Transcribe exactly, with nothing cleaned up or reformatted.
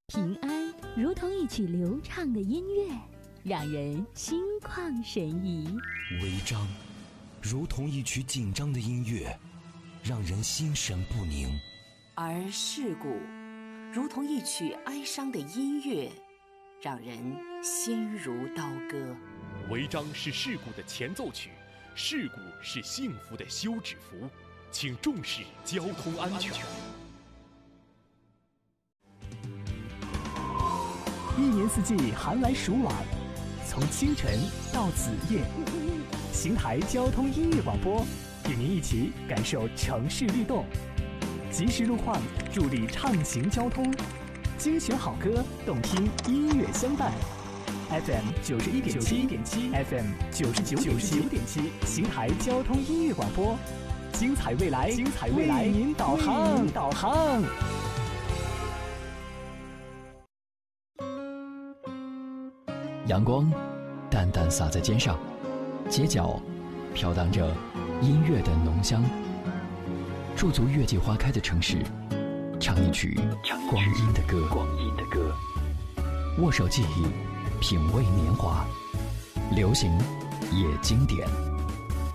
平安如同一曲流畅的音乐，让人心旷神怡； 违章如同一曲紧张的音乐，让人心神不宁； 而事故如同一曲哀伤的音乐，让人心如刀割。 违章是事故的前奏曲，事故是幸福的休止符，请重视交通安全。 一年四季寒来暑往，从清晨到子夜，邢台交通音乐广播与您一起感受城市律动，及时路况，助力畅行交通，精选好歌，动听音乐相伴。F M 九十一点七 ，F M 九十九点七，邢台交通音乐广播，精彩未来，精彩未来，为您导航，导航。 阳光淡淡洒在肩上，街角飘荡着音乐的浓香。驻足月季花开的城市，唱一曲光阴的歌。光阴的歌，握手记忆，品味年华，流行也经典。